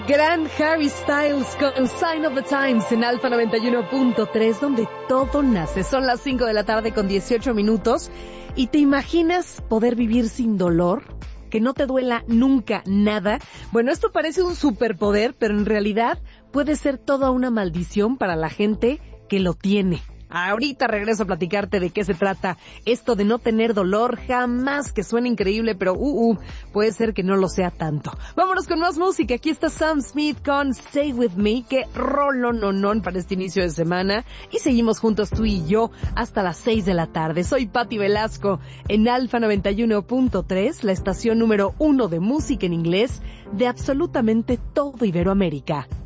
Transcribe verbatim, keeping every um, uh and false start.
Gran Harry Styles con Sign of the Times en Alfa noventa y uno punto tres, donde todo nace. Son las cinco de la tarde con dieciocho minutos. ¿Y te imaginas poder vivir sin dolor? Que no te duela nunca nada. Bueno, esto parece un superpoder, pero en realidad puede ser toda una maldición para la gente que lo tiene. Ahorita regreso a platicarte de qué se trata esto de no tener dolor, jamás, que suena increíble, pero uh, uh, puede ser que no lo sea tanto. Vámonos con más música. Aquí está Sam Smith con Stay With Me, que rolononón para este inicio de semana. Y seguimos juntos tú y yo hasta las seis de la tarde. Soy Patti Velasco en Alfa noventa y uno punto tres, la estación número uno de música en inglés de absolutamente todo Iberoamérica.